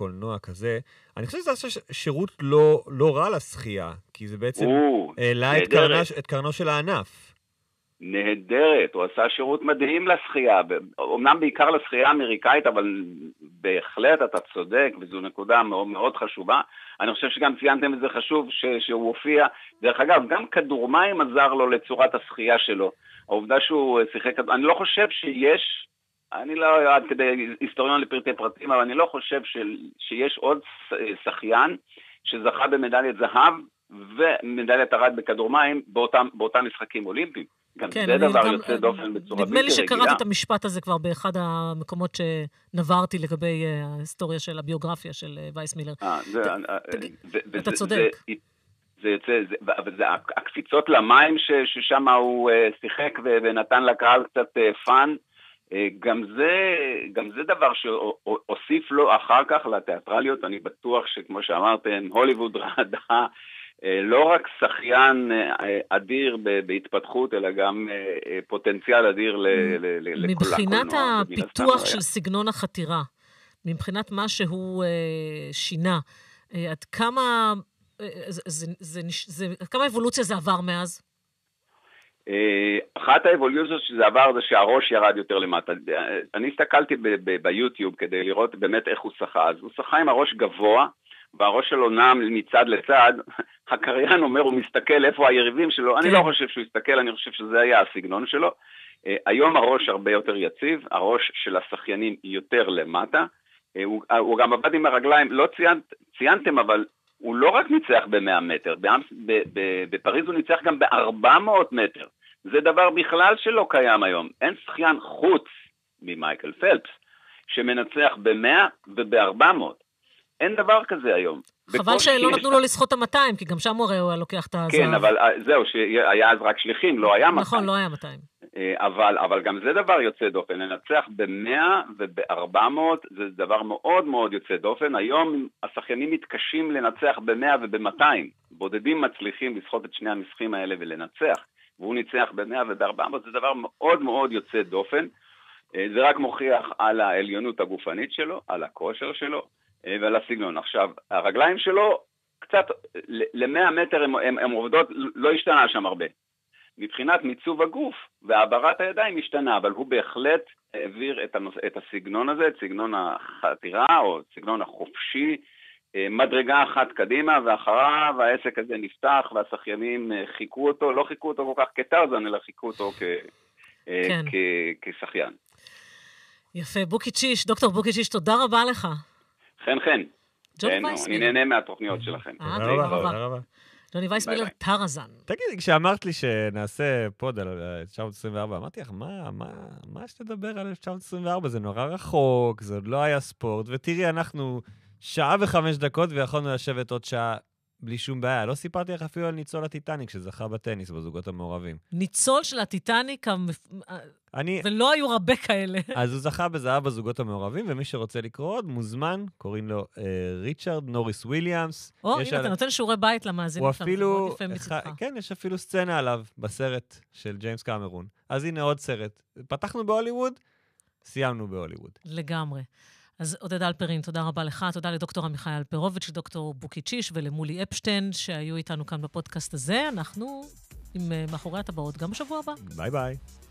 קולנוע כזה, אני חושב שזה עשה שירות לא רע לשחייה, כי זה בעצם העלה את קרנו של הענף. נהדרת, הוא עשה שירות מדהים לשחייה, אמנם בעיקר לשחייה האמריקאית, אבל בהחלט אתה צודק, וזו נקודה מאוד, מאוד חשובה. אני חושב שגם ציינתם את זה חשוב, שהוא הופיע, דרך אגב, גם כדור מים עזר לו לצורת השחייה שלו. העובדה שהוא שיחק, אני לא חושב שיש, אני לא עד כדי היסטוריון לפרטי פרטים, אבל אני לא חושב שיש עוד שחיין שזכה במדליית זהב, ומדליית ארד בכדור מים באותם משחקים אולימפיים. גם זה דבר יוצא דופן בצורה בלתי רגילה. נדמה לי שקראתי את המשפט הזה כבר באחד המקומות שנברתי לגבי ההיסטוריה של הביוגרפיה של וייס מילר. אתה צודק. זה יוצא, וזה הקפיצות למים ששם הוא שיחק ונתן לקהל קצת פן, גם זה דבר שהוסיף לו אחר כך לתיאטרליות. אני בטוח שכמו שאמרתם, הוליווד רעדה לא רק שחיין אדיר בהתפתחות, אלא גם פוטנציאל אדיר לכל הקולנוע. מבחינת הפיתוח של סגנון החתירה, מבחינת מה שהוא שינה, עד כמה כמה אבולוציה זה עבר מאז? אחת האבולוציות שזה עבר זה שהראש ירד יותר למטה. אני הסתכלתי ביוטיוב כדי לראות באמת איך הוא שחה. אז הוא שחה עם הראש גבוה, והראש שלו נם מצד לצד. הקריין אומר, הוא מסתכל איפה היריבים שלו. אני לא חושב שהוא הסתכל, אני חושב שזה היה הסגנון שלו. היום הראש הרבה יותר יציב, הראש של השחיינים יותר למטה. הוא גם עבד עם הרגליים, לא ציינתם, אבל הוא לא רק ניצח ב-100 מטר, בפריז הוא ניצח גם ב-400 מטר. זה דבר בכלל שלא קיים היום. אין שחיין חוץ ממייקל פלפס שמנצח ב-100 וב-400. אין דבר כזה היום. חבל שלא נתנו לו לשחות ה-200, כי גם שם הוא היה לוקח את הזהב. כן, אבל זהו, שהיה אז רק שליחים, לא היה 200. נכון, לא היה 200. אבל גם זה דבר יוצא דופן. לנצח ב-100 וב-400 זה דבר מאוד מאוד יוצא דופן. היום השחיינים מתקשים לנצח ב-100 וב-200. בודדים מצליחים לשחות את שני המשחקים האלה ולנצח. והוא ניצח ב-100 וב-400, זה דבר מאוד מאוד יוצא דופן. זה רק מוכיח על העליונות הגופנית שלו, על הכושר שלו, ועל הסגנון. עכשיו, הרגליים שלו, קצת, ל-100 מטר הם עובדות, לא השתנה שם הרבה. מבחינת מיצוב הגוף והעברת הידיים השתנה, אבל הוא בהחלט העביר את הסגנון הזה, את סגנון החתירה, או סגנון החופשי, מדרגה אחת קדימה, ואחריו העסק הזה נפתח, והשחיינים חיכו אותו, לא חיכו אותו כל כך כטרזן, אלא חיכו אותו כשחיין. יפה, בוקיצ'יש, דוקטור בוקיצ'יש, תודה רבה לך. חן. אני נהנה מהתוכניות שלכם. תודה רבה. ג'וני וייסמילר, טרזן. תגידי, כשאמרת לי שנעשה פוד על 1924, אמרתי לך, מה יש לדבר על 1924? זה נורא רחוק, זה עוד לא היה ספורט, ותראי, אנחנו 1:05 ויכולנו לשבת עוד שעה בלי שום בעיה. לא סיפרתי לך אפילו על ניצול הטיטניק שזכה בטניס בזוגות המעורבים. ניצול של הטיטניק, ולא היו הרבה כאלה. אז הוא זכה בזהב בזוגות המעורבים, ומי שרוצה לקרוא עוד מוזמן, קוראים לו ריצ'רד נוריס וויליאמס. הנה, אתה נותן שיעורי בית למאזינים שלנו, זה מאוד יפה מצדך. כן, יש אפילו סצנה עליו בסרט של ג'יימס קמרון. אז הנה עוד סרט. פתחנו בהוליווד, סיימנו בהוליווד. לגמרי. אז עודד אלפרין, תודה רבה לך, תודה לדוקטור עמיחי אלפרוביץ', לדוקטור בוקיצ'יש ולמולי אפשטיין, שהיו איתנו כאן בפודקאסט הזה. אנחנו עם מאחורי הטבעות גם בשבוע הבא. ביי ביי.